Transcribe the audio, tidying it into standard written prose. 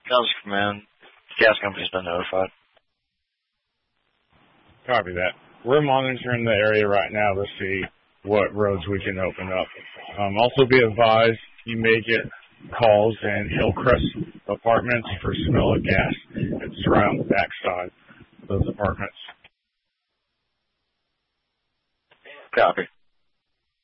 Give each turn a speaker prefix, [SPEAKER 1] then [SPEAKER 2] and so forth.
[SPEAKER 1] Council Command. Gas company's been notified.
[SPEAKER 2] Copy that. We're monitoring the area right now to see what roads we can open up. Also be advised, you may get calls in Hillcrest apartments for smell of gas. It's around the backside of those apartments.
[SPEAKER 1] Copy.